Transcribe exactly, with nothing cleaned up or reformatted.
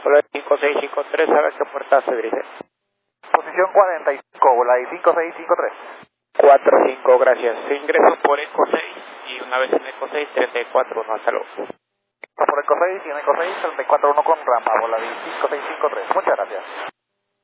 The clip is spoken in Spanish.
Hola, cinco seis cinco tres, a ver qué puerta se dirige. Posición cuarenta y cinco, Voladi cinco seis cinco tres. cuatro cinco, gracias. Ingreso por Eco seis y una vez en Eco seis, treinta y cuatro uno, hasta luego. Por Eco seis y en Eco seis, treinta y cuatro uno con rampa, Voladi cinco seis cinco tres. Muchas gracias.